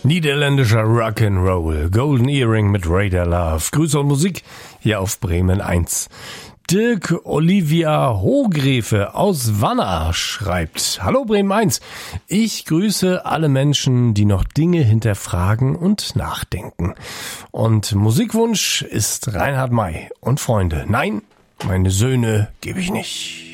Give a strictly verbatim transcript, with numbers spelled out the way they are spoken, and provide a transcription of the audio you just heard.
Niederländischer Rock'n'Roll, Golden Earring mit Radar Love. Grüße und Musik hier auf Bremen eins. Dirk Olivia Hohgräfe aus Wanner schreibt: Hallo Bremen eins, ich grüße alle Menschen, die noch Dinge hinterfragen und nachdenken. Und Musikwunsch ist Reinhard May und Freunde. Nein, meine Söhne gebe ich nicht.